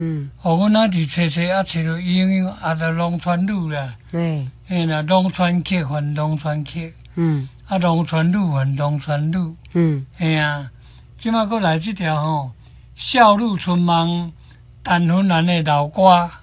互阮仔伫找啊，找着应啊，着农村女啦。嘿啦，农村客还农村客。啊，农村女还农村女。嘿啊，即摆佫来即条吼，少女春梦，陈芬兰的老歌。